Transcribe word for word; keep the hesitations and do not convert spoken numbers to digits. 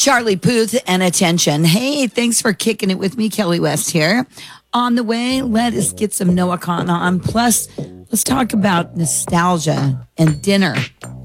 Charlie Puth and Attention. Hey, thanks for kicking it with me. Kelly West here. On the way, let us get some Noah Khan on. Plus, let's talk about nostalgia and dinner